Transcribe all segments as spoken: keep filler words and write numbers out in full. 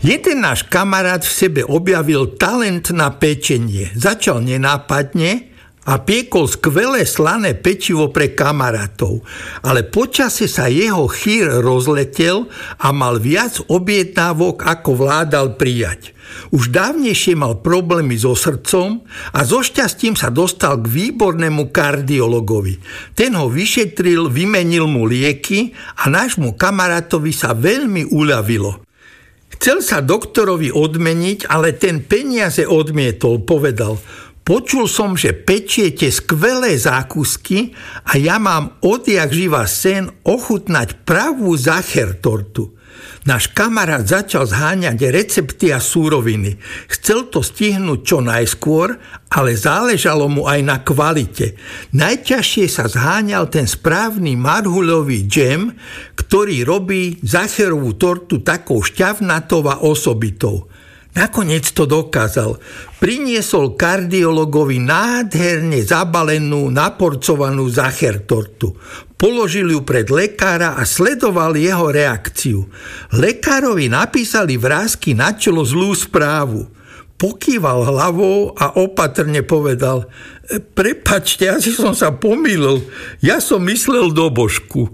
Jeden náš kamarát v sebe objavil talent na pečenie. Začal nenápadne a piekol skvelé slané pečivo pre kamarátov. Ale počase sa jeho chýr rozletel a mal viac objednávok, ako vládal prijať. Už dávnejšie mal problémy so srdcom a so šťastím sa dostal k výbornému kardiologovi. Ten ho vyšetril, vymenil mu lieky a nášmu kamarátovi sa veľmi uľavilo. Chcel sa doktorovi odmeniť, ale ten peniaze odmietol, povedal: počul som, že pečiete skvelé zákusky a ja mám odjak živa sen ochutnať pravú Sacher tortu. Náš kamarát začal zháňať recepty a súroviny. Chcel to stihnúť čo najskôr, ale záležalo mu aj na kvalite. Najťažšie sa zháňal ten správny marhuľový džem, ktorý robí Sacherovú tortu takou šťavnatou a osobitou. Nakoniec to dokázal. Priniesol kardiologovi nádherne zabalenú, naporcovanú Sacher tortu. Položil ju pred lekára a sledoval jeho reakciu. Lekárovi napísali vrásky na čelo zlú správu. Pokýval hlavou a opatrne povedal: prepáčte, asi som sa pomýlil. Ja som myslel do božku.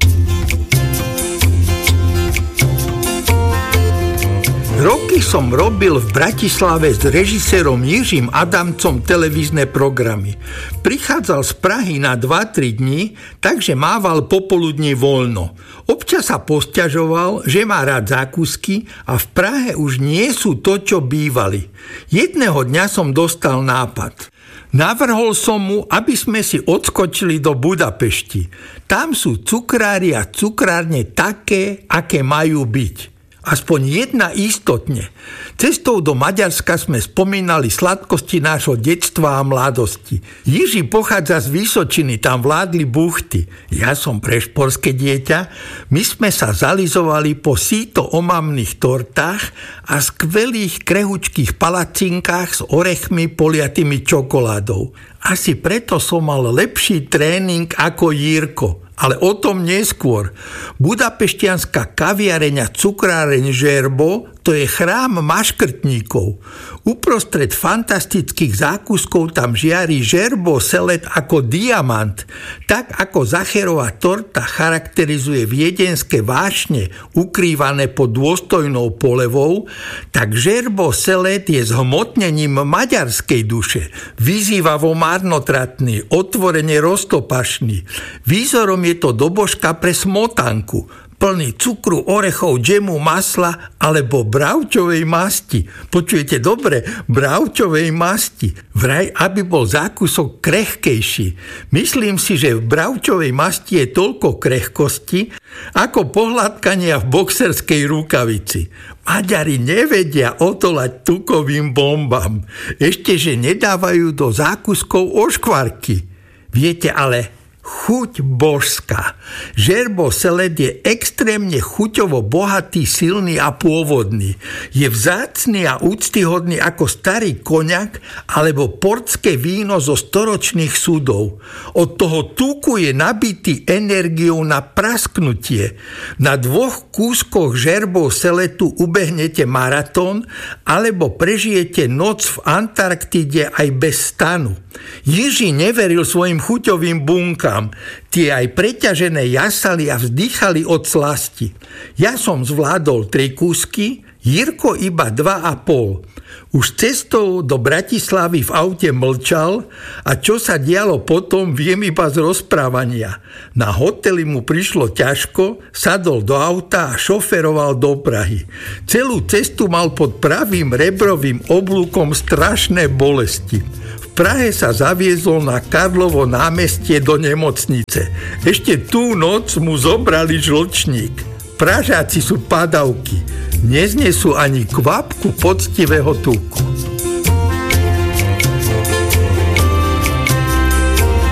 Roky som robil v Bratislave s režisérom Jiřím Adamcom televízne programy. Prichádzal z Prahy na dva tri dní, takže mával popoludní voľno. Občas sa posťažoval, že má rád zákusky a v Prahe už nie sú to, čo bývali. Jedného dňa som dostal nápad. Navrhol som mu, aby sme si odskočili do Budapešti. Tam sú cukrári a cukrárne také, aké majú byť. Aspoň jedna istotne. Cestou do Maďarska sme spomínali sladkosti nášho detstva a mladosti. Jiří pochádza z Vysočiny, tam vládli buchty. Ja som prešporské dieťa. My sme sa zalizovali po síto omamných tortách a skvelých krehučkých palacinkách s orechmi poliatými čokoládou. Asi preto som mal lepší tréning ako Jirko. Ale o tom neskôr. Budapeštianská kaviareň a cukráreň Žerbo, to je chrám maškrtníkov. Uprostred fantastických zákuskov tam žiari Žerbo selet ako diamant. Tak ako Sacherová torta charakterizuje viedenské vášne ukrývané pod dôstojnou polevou, tak Žerbo selet je zhmotnením maďarskej duše. Vyzývavo marnotratný, otvorene roztopašný. Výzorom je to dobožka pre smotanku, plný cukru, orechov, džemu, masla alebo bravčovej masti. Počujete dobre? Bravčovej masti. Vraj, aby bol zákusok krehkejší. Myslím si, že v bravčovej masti je toľko krehkosti, ako pohľadkania v boxerskej rukavici. Maďari nevedia odolať tukovým bombám. Ešte, že nedávajú do zákuskov oškvarky. Viete, ale chuť božská. Žerbo selet je extrémne chuťovo bohatý, silný a pôvodný. Je vzácny a úctyhodný ako starý koňak alebo portské víno zo storočných sudov. Od toho tuku je nabitý energiou na prasknutie. Na dvoch kúskoch žerbo seletu ubehnete maratón alebo prežijete noc v Antarktide aj bez stanu. Jiří neveril svojim chuťovým bunkám. Tie aj preťažené jasali a vzdychali od slasti. Ja som zvládol tri kúsky, Jirko iba dva a pol. Už cestou do Bratislavy v aute mlčal a čo sa dialo potom, viem iba z rozprávania. Na hoteli mu prišlo ťažko, sadol do auta a šoferoval do Prahy. Celú cestu mal pod pravým rebrovým oblúkom strašné bolesti. V Prahe sa zaviezol na Karlovo námestie do nemocnice. Ešte tú noc mu zobrali žlčník. Pražáci sú padavky. Neznesú ani kvapku poctivého tuku.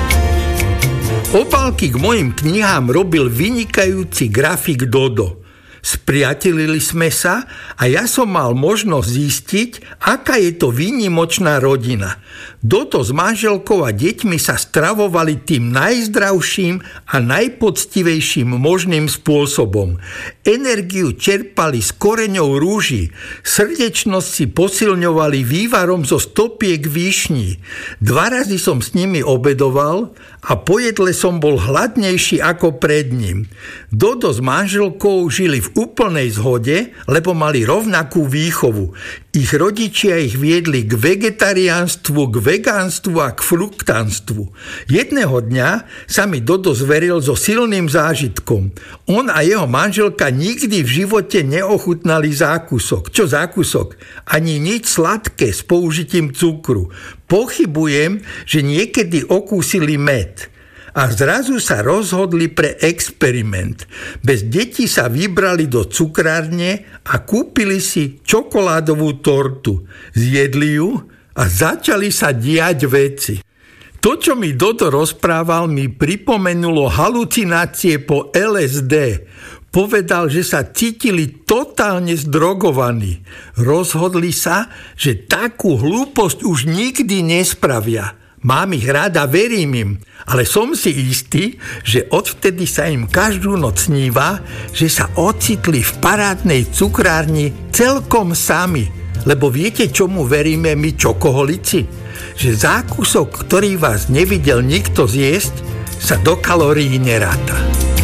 Obálky k mojim knihám robil vynikajúci grafik Dodo. Spriatelili sme sa a ja som mal možnosť zistiť, aká je to výnimočná rodina. Dodo s manželkou a deťmi sa stravovali tým najzdravším a najpoctivejším možným spôsobom. Energiu čerpali z koreňov rúží, srdečnosť si posilňovali vývarom zo stopiek výšní. Dva razy som s nimi obedoval a po jedle som bol hladnejší ako pred ním. Dodo s manželkou žili v úplnej zhode, lebo mali rovnakú výchovu. Ich rodičia ich viedli k vegetariánstvu, k vegánstvu a k fruktánstvu. Jedného dňa sa mi Dodo zveril so silným zážitkom. On a jeho manželka nikdy v živote neochutnali zákusok. Čo zákusok? Ani nič sladké s použitím cukru. Pochybujem, že niekedy okúsili med. A zrazu sa rozhodli pre experiment. Bez detí sa vybrali do cukrárne a kúpili si čokoládovú tortu. Zjedli ju a začali sa diať veci. To, čo mi Dodo rozprával, mi pripomenulo halucinácie po el es dé. Povedal, že sa cítili totálne zdrogovaní. Rozhodli sa, že takú hlúposť už nikdy nespravia. Mám ich rád a verím im, ale som si istý, že odvtedy sa im každú noc sníva, že sa ocitli v parádnej cukrárni celkom sami. Lebo viete, čomu veríme my čokoholici? Že zákusok, ktorý vás nevidel nikto zjesť, sa do kalórií neráta.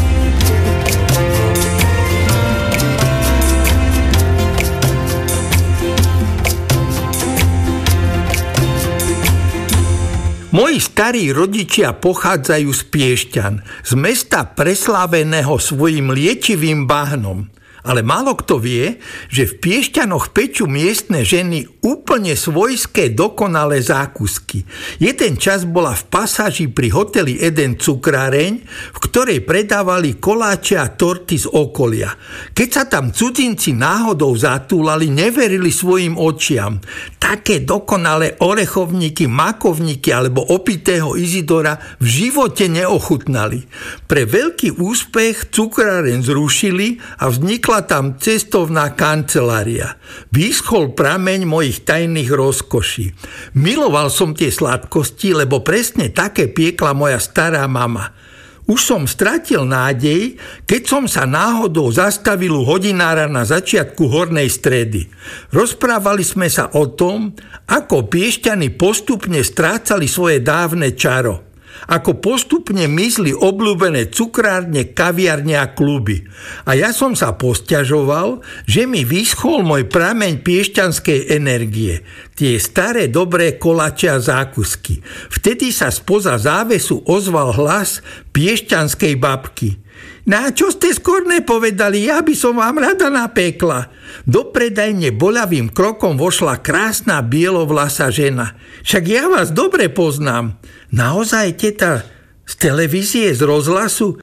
Moji starí rodičia pochádzajú z Piešťan, z mesta presláveného svojim liečivým bahnom. Ale málo kto vie, že v Piešťanoch pečú miestne ženy úplne svojské dokonalé zákusky. Jeden čas bola v pasáži pri hoteli Eden cukráreň, v ktorej predávali koláče a torty z okolia. Keď sa tam cudzinci náhodou zatúlali, neverili svojim očiam. Také dokonalé orechovníky, makovníky alebo opitého Izidora v živote neochutnali. Pre veľký úspech cukráreň zrušili a vznikla tam cestovná kancelária. Vyschol prameň mojich tajných rozkoší. Miloval som tie sladkosti, lebo presne také piekla moja stará mama. Už som stratil nádej, keď som sa náhodou zastavil u hodinára na začiatku Hornej Stredy. Rozprávali sme sa o tom, ako Piešťany postupne strácali svoje dávne čaro. Ako postupne mizli obľúbené cukrárne, kaviarne a kluby. A ja som sa posťažoval, že mi vyschol môj prameň piešťanskej energie. Tie staré dobré koláče a zákusky. Vtedy sa spoza závesu ozval hlas piešťanskej babky. Na čo ste skôr nepovedali, ja by som vám rada napekla. Do predajne boľavým krokom vošla krásna bielovlasá žena. Však ja vás dobre poznám. Naozaj, teta, z televízie, z rozhlasu?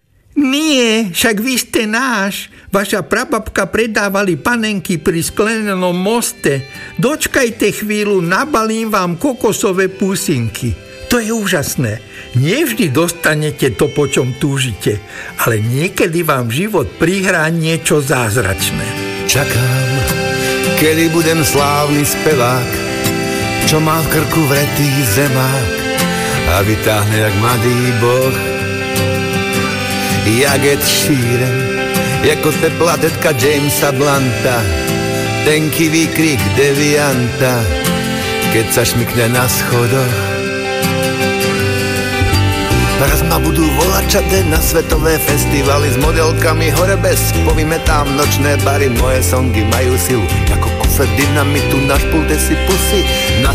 Nie, však vy ste náš. Vaša prababka predávali panenky pri sklenenom moste. Dočkajte chvíľu, nabalím vám kokosové pusinky. To je úžasné. Nie vždy dostanete to, po čom túžite, ale niekedy vám život prihrá niečo zázračné. Čakám, kedy budem slávny spevák, čo má v krku vretý zemák a vytáhne jak mladý boh. Jak Ed Sheeran, jako teplá tetka Jamesa Blunta, tenký výkrik devianta, keď sa šmykne na schodoch. Raz ma budú volať čade na svetové festivaly s modelkami hore bez, povíme tam nočné bary, moje songy majú silu, ako kufer dynamitu, našpulte si pusy.